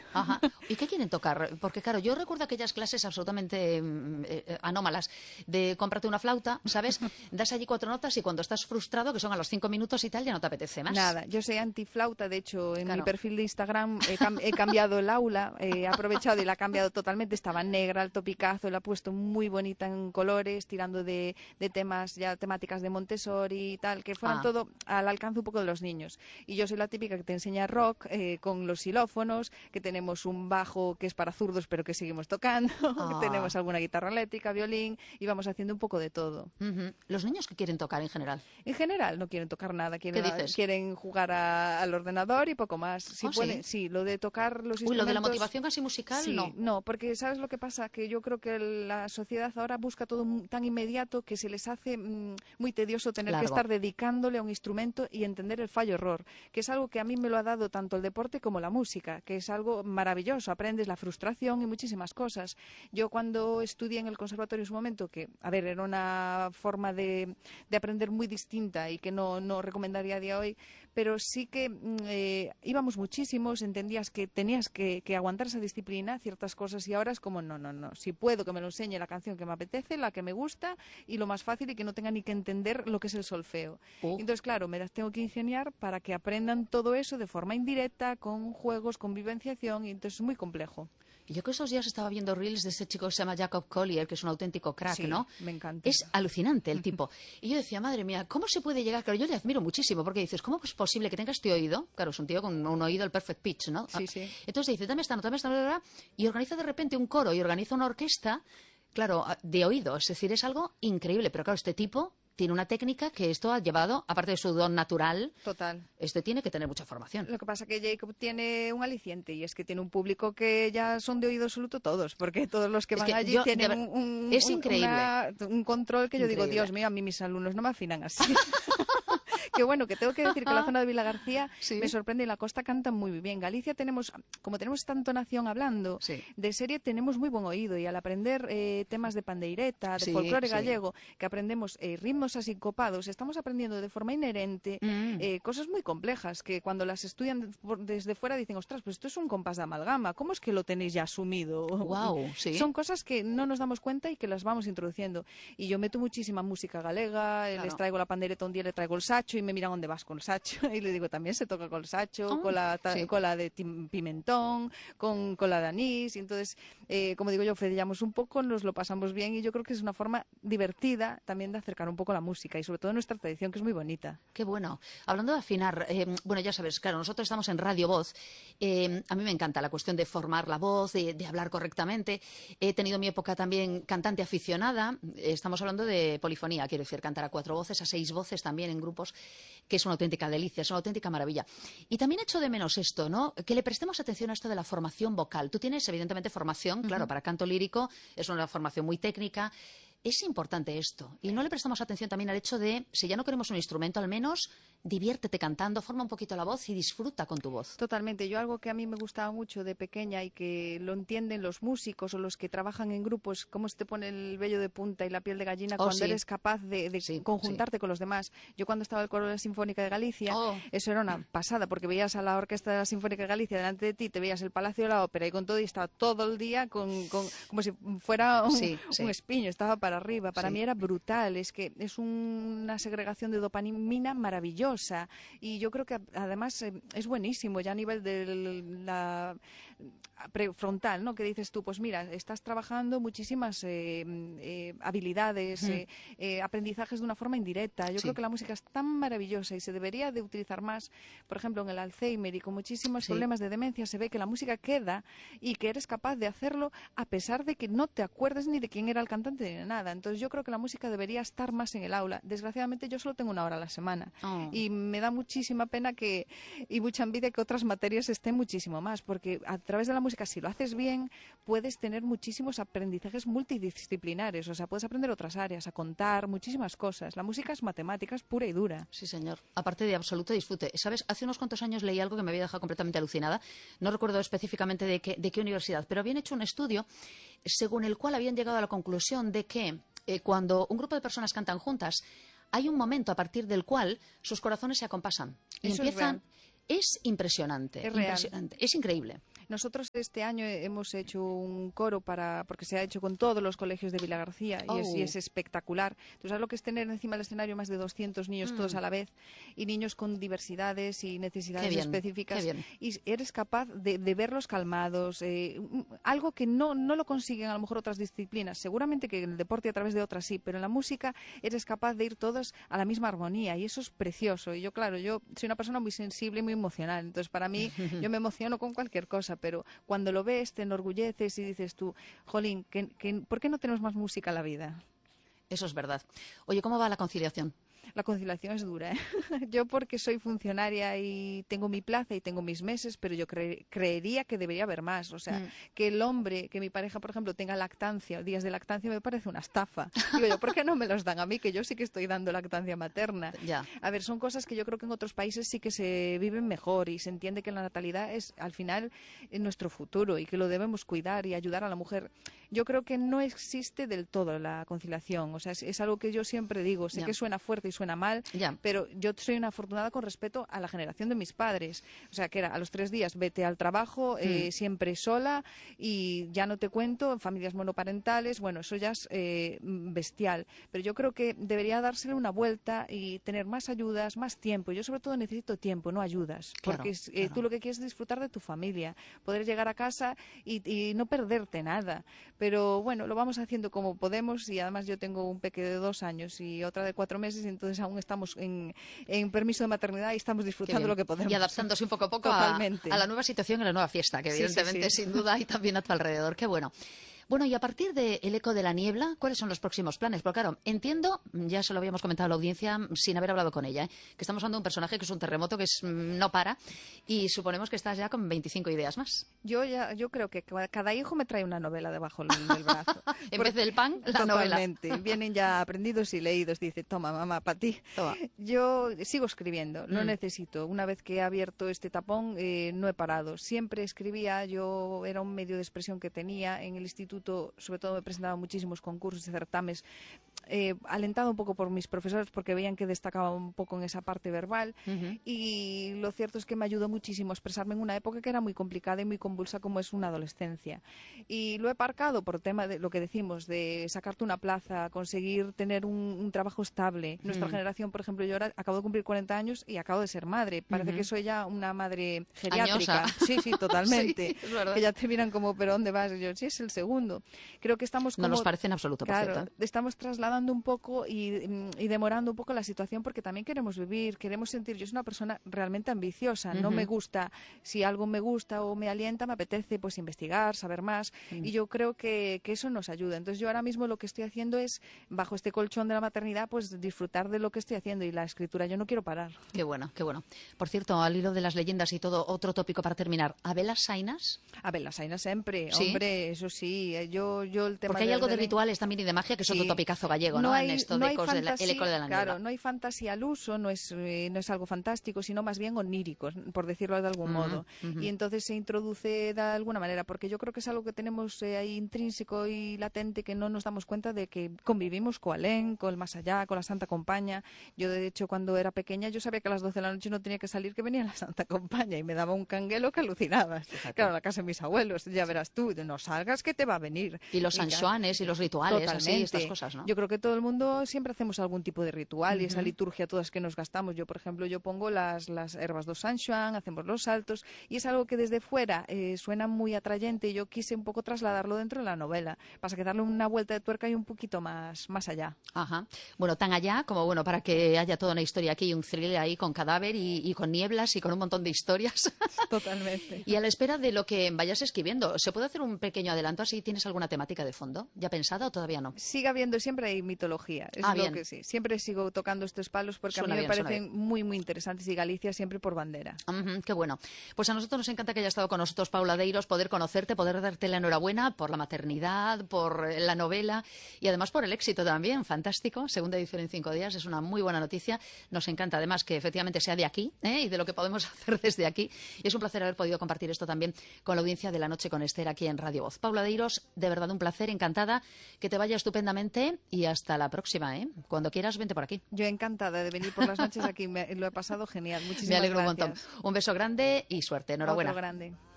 Ajá. ¿Y qué quieren tocar? Porque, claro, yo recuerdo aquellas clases absolutamente anómalas de cómprate una flauta, ¿sabes? Das allí 4 notas y cuando estás frustrado, que son a los 5 minutos y tal, ya no te apetece más. Nada, yo soy antiflauta, de hecho, en mi Claro. perfil de Instagram he cambiado el aula, he aprovechado y la he cambiado totalmente, estaba negra, al topicazo, la he puesto muy bonita en colores, tirando de temas, ya temáticas de Montessori y tal, que fueran todo al alcance un poco de los niños. Y yo soy la típica que te enseña rock con los xilófonos, que tenemos un bajo que es para zurdos pero que seguimos tocando, que tenemos alguna guitarra eléctrica, violín, y vamos haciendo un poco de todo. ¿Los niños qué quieren tocar en general? En general no quieren tocar nada, ¿Qué dices? quieren jugar al ordenador y poco más. Si pueden, ¿sí? sí, lo de tocar los Uy, lo de la instrumentos... motivación casi musical, Sí, no. no, porque ¿sabes lo que pasa? Que yo creo que la sociedad ahora busca todo tan inmediato que se les hace muy tedioso tener que estar dedicándole a un instrumento y entender el fallo-error, que es algo que a mí me lo ha dado tanto el deporte como la música, que es algo maravilloso, aprendes la frustración y muchísimas cosas. Yo cuando estudié en el conservatorio en su momento, que, a ver, era una forma de aprender muy distinta y que no recomendaría a día de hoy, pero sí que íbamos muchísimos, entendías que tenías que aguantar esa disciplina, ciertas cosas, y ahora es como, no, si puedo que me lo enseñe la canción que me apetece, la que me gusta, y lo más fácil y que no tenga ni que entender lo que es el solfeo. Entonces, claro, me las tengo que ingeniar para que aprendan todo eso de forma indirecta, con juegos, con vivenciación, y entonces es muy complejo. Y yo que esos días estaba viendo reels de ese chico que se llama Jacob Collier, que es un auténtico crack, sí, ¿no? Me encanta. Es alucinante el tipo. Y yo decía, madre mía, ¿cómo se puede llegar? Claro, yo le admiro muchísimo, porque dices, ¿cómo es posible que tenga este oído? Claro, es un tío con un oído, el perfect pitch, ¿no? Sí, sí. Entonces dice, dame esta nota, bla, bla, bla, y organiza de repente un coro y organiza una orquesta, claro, de oído. Es decir, es algo increíble. Pero claro, este tipo tiene una técnica que esto ha llevado, aparte de su don natural, total. Este tiene que tener mucha formación. Lo que pasa es que Jacob tiene un aliciente y es que tiene un público que ya son de oído absoluto todos, porque todos los que van allí tienen un control que yo digo, Dios mío, a mí mis alumnos no me afinan así. Que bueno, que tengo que decir que la zona de Vilagarcía me sorprende y la costa cantan muy bien. Galicia como tenemos tanta nación hablando, de serie tenemos muy buen oído, y al aprender temas de pandeireta, de folclore gallego, que aprendemos ritmos así copados, estamos aprendiendo de forma inherente cosas muy complejas que cuando las estudian desde fuera dicen, ostras, pues esto es un compás de amalgama, ¿cómo es que lo tenéis ya asumido? Wow, Son cosas que no nos damos cuenta y que las vamos introduciendo. Y yo meto muchísima música galega, les traigo la pandereta un día, le traigo el sacho y me miran dónde vas con el sacho y le digo, también se toca con el sacho, con la de pimentón, con la de anís, y entonces, como digo yo, fredillamos un poco, nos lo pasamos bien, y yo creo que es una forma divertida también de acercar un poco la música y sobre todo nuestra tradición, que es muy bonita. Qué bueno. Hablando de afinar, bueno, ya sabes, claro, nosotros estamos en Radio Voz. A mí me encanta la cuestión de formar la voz, de hablar correctamente. He tenido mi época también cantante aficionada. Estamos hablando de polifonía, quiero decir, cantar a 4 voces, a 6 voces también en grupos, que es una auténtica delicia, es una auténtica maravilla. Y también echo de menos esto, ¿no? Que le prestemos atención a esto de la formación vocal. Tú tienes, evidentemente, formación, claro, para canto lírico, es una formación muy técnica. Es importante esto. Y no le prestamos atención también al hecho de, si ya no queremos un instrumento, al menos diviértete cantando, forma un poquito la voz y disfruta con tu voz. Totalmente. Yo algo que a mí me gustaba mucho de pequeña y que lo entienden los músicos o los que trabajan en grupos, cómo se te pone el vello de punta y la piel de gallina cuando eres capaz de conjuntarte con los demás. Yo cuando estaba en el coro de la Sinfónica de Galicia, eso era una pasada, porque veías a la Orquesta de la Sinfónica de Galicia delante de ti, te veías el Palacio de la Ópera y con todo, y estaba todo el día como si fuera un espiño, estaba para arriba. Para mí era brutal, es que es una segregación de dopamina maravillosa, y yo creo que además es buenísimo ya a nivel de la prefrontal, ¿no? Que dices tú, pues mira, estás trabajando muchísimas habilidades, aprendizajes de una forma indirecta. Yo creo que la música es tan maravillosa y se debería de utilizar más, por ejemplo, en el Alzheimer y con muchísimos problemas de demencia se ve que la música queda y que eres capaz de hacerlo a pesar de que no te acuerdes ni de quién era el cantante ni de nada. Entonces yo creo que la música debería estar más en el aula. Desgraciadamente yo solo tengo 1 hora a la semana y me da muchísima pena y mucha envidia que otras materias estén muchísimo más, porque a través de la música, si lo haces bien, puedes tener muchísimos aprendizajes multidisciplinares, o sea, puedes aprender otras áreas, a contar, muchísimas cosas. La música es matemáticas pura y dura. Sí, señor. Aparte de absoluto disfrute. ¿Sabes? Hace unos cuantos años leí algo que me había dejado completamente alucinada. No recuerdo específicamente de qué universidad, pero habían hecho un estudio según el cual habían llegado a la conclusión de que cuando un grupo de personas cantan juntas, hay un momento a partir del cual sus corazones se acompasan y eso empiezan. Es real. Es impresionante, Es impresionante, es increíble. Nosotros este año hemos hecho un coro porque se ha hecho con todos los colegios de Vilagarcía y es espectacular. Tú sabes lo que es tener encima del escenario más de 200 niños todos a la vez y niños con diversidades y necesidades específicas. Y eres capaz de verlos calmados, algo que no lo consiguen a lo mejor otras disciplinas. Seguramente que en el deporte a través de otras sí, pero en la música eres capaz de ir todos a la misma armonía y eso es precioso. Y yo, claro, yo soy una persona muy sensible y muy emocional, entonces para mí yo me emociono con cualquier cosa, pero cuando lo ves te enorgulleces y dices tú, jolín, ¿por qué no tenemos más música en la vida? Eso es verdad. Oye, ¿cómo va la conciliación? La conciliación es dura, ¿eh? Yo porque soy funcionaria y tengo mi plaza y tengo mis meses, pero yo creería que debería haber más. O sea, que el hombre, que mi pareja, por ejemplo, tenga lactancia, días de lactancia, me parece una estafa. Digo yo, ¿por qué no me los dan a mí? Que yo sí que estoy dando lactancia materna. Ya. A ver, son cosas que yo creo que en otros países sí que se viven mejor y se entiende que la natalidad es, al final, nuestro futuro y que lo debemos cuidar y ayudar a la mujer. Yo creo que no existe del todo la conciliación. O sea, es algo que yo siempre digo. Sé que suena fuerte y suena mal, pero yo soy una afortunada con respecto a la generación de mis padres. O sea, que era a los 3 días vete al trabajo, siempre sola y ya no te cuento, en familias monoparentales, bueno, eso ya es bestial. Pero yo creo que debería dársele una vuelta y tener más ayudas, más tiempo. Yo sobre todo necesito tiempo, no ayudas. Porque tú lo que quieres es disfrutar de tu familia, poder llegar a casa y no perderte nada. Pero bueno, lo vamos haciendo como podemos y además yo tengo un peque de 2 años y otra de 4 meses, entonces aún estamos en permiso de maternidad y estamos disfrutando lo que podemos. Y adaptándose un poco a poco a la nueva situación y a la nueva fiesta, que evidentemente, sin duda, hay también a tu alrededor. Qué bueno. Bueno, y a partir de El eco de la niebla, ¿cuáles son los próximos planes? Porque claro, entiendo, ya se lo habíamos comentado a la audiencia sin haber hablado con ella, que estamos hablando de un personaje que es un terremoto que no para y suponemos que estás ya con 25 ideas más. Yo creo que cada hijo me trae una novela debajo del brazo. En vez del pan, la novela. Totalmente. Vienen ya aprendidos y leídos. Dice, toma, mamá, para ti. Toma. Yo sigo escribiendo, no necesito. Una vez que he abierto este tapón, no he parado. Siempre escribía, yo era un medio de expresión que tenía en el instituto. Sobre todo me presentaba muchísimos concursos y certámenes, alentado un poco por mis profesores porque veían que destacaba un poco en esa parte verbal y lo cierto es que me ayudó muchísimo a expresarme en una época que era muy complicada y muy convulsa como es una adolescencia. Y lo he aparcado por tema de lo que decimos, de sacarte una plaza, conseguir tener un trabajo estable. Nuestra generación, por ejemplo, yo ahora acabo de cumplir 40 años y acabo de ser madre. Parece que soy ya una madre geriátrica. Añosa. Sí, totalmente. Sí, es verdad. Que ya te miran como, ¿pero dónde vas? Y yo, sí, es el segundo. Creo que estamos como, no nos parece en absoluto, por cierto. Estamos trasladando un poco y demorando un poco la situación porque también queremos vivir, queremos sentir. Yo soy una persona realmente ambiciosa, no me gusta, si algo me gusta o me alienta, me apetece pues investigar, saber más y yo creo que eso nos ayuda. Entonces yo ahora mismo lo que estoy haciendo es, bajo este colchón de la maternidad, pues disfrutar de lo que estoy haciendo y la escritura. Yo no quiero parar. Qué bueno, qué bueno. Por cierto, al hilo de las leyendas y todo, otro tópico para terminar. ¿Abelas Sainas? Abelas Sainas siempre, ¿Sí? Hombre, eso sí. Yo el tema porque hay algo de rituales también y de magia que es otro topicazo gallego, ¿no? En esto de ecos el eco de la niebla. Claro, no hay fantasía al uso, no es algo fantástico, sino más bien onírico, por decirlo de algún modo. Y entonces se introduce de alguna manera, porque yo creo que es algo que tenemos ahí intrínseco y latente que no nos damos cuenta de que convivimos con Alén, con el más allá, con la Santa Compaña. Yo, de hecho, cuando era pequeña, yo sabía que a las 12 de la noche no tenía que salir, que venía la Santa Compaña y me daba un canguelo que alucinabas. Fíjate. Claro, la casa de mis abuelos, ya verás tú, no salgas que te va a venir. Y los sanjuanes y los rituales, totalmente. Así, estas cosas, ¿no? Yo creo que todo el mundo siempre hacemos algún tipo de ritual y esa liturgia todas que nos gastamos. Yo, por ejemplo, yo pongo las herbas do San Xoán, hacemos los saltos y es algo que desde fuera suena muy atrayente y yo quise un poco trasladarlo dentro de la novela. Pasa que darle una vuelta de tuerca y un poquito más allá. Ajá. Bueno, tan allá como bueno para que haya toda una historia aquí y un thriller ahí con cadáver y con nieblas y con un montón de historias. Totalmente. Y a la espera de lo que vayas escribiendo, ¿se puede hacer un pequeño adelanto así? ¿Tienes alguna temática de fondo ya pensada o todavía no? Sigue habiendo, siempre hay mitología. Es lo bien. que sí. Siempre sigo tocando estos palos porque Suena a mí me bien, parecen muy, muy interesantes y Galicia siempre por bandera. Qué bueno. Pues a nosotros nos encanta que haya estado con nosotros Paula Deiros, poder conocerte, poder darte la enhorabuena por la maternidad, por la novela y además por el éxito también. Fantástico. Segunda edición en 5 días. Es una muy buena noticia. Nos encanta además que efectivamente sea de aquí y de lo que podemos hacer desde aquí. Y es un placer haber podido compartir esto también con la audiencia de La Noche con Esther aquí en Radio Voz. Paula Deiros, de verdad un placer, encantada, que te vaya estupendamente y hasta la próxima. Cuando quieras, vente por aquí. Yo encantada de venir por las noches aquí. Lo he pasado genial. Muchísimas Me alegro gracias. un montón. Un beso grande y suerte. Enhorabuena. Otro grande.